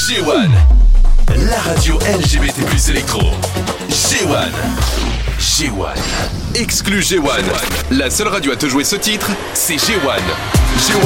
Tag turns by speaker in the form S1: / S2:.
S1: G1, la radio LGBT+ électro. G1. G1. Exclu G1. La seule radio à te jouer ce titre, c'est G1. G1.